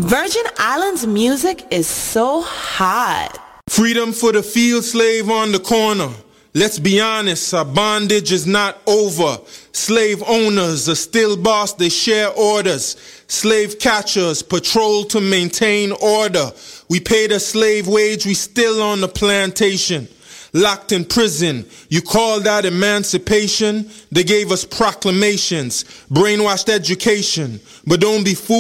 Virgin Islands music is so hot. Freedom for the field slave on the corner. Let's be honest, our bondage is not over. Slave owners are still boss, they share orders. Slave catchers patrol to maintain order. We paid a slave wage, we still on the plantation. Locked in prison, you call that emancipation? They gave us proclamations, brainwashed education, but don't be fooled.